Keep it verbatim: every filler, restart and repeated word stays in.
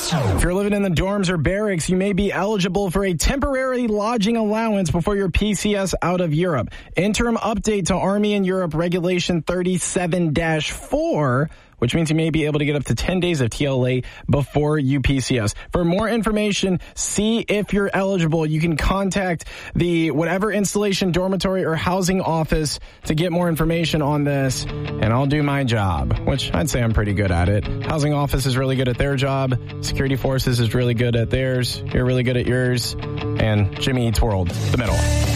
If you're living in the dorms or barracks, you may be eligible for a temporary lodging allowance before your P C S out of Europe. Interim update to Army in Europe Regulation thirty-seven dash four, which means you may be able to get up to ten days of T L A before U P C S. For more information, see if you're eligible. You can contact the whatever installation, dormitory, or housing office to get more information on this, and I'll do my job, which I'd say I'm pretty good at it. Housing office is really good at their job. Security forces is really good at theirs. You're really good at yours. And Jimmy Eats World, the middle.